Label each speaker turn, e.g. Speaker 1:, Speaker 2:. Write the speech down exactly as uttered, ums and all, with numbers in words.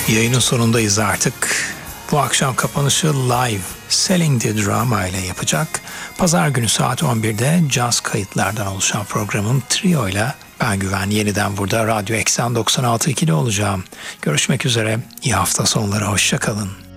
Speaker 1: Yayının sonundayız artık. Bu akşam kapanışı live Selling the Drama ile yapacak. Pazar günü saat on birde caz kayıtlardan oluşan programın Trio ile ben Güven yeniden burada Radyo Eksen doksan altı nokta iki'de olacağım. Görüşmek üzere. İyi hafta sonları. Hoşça kalın.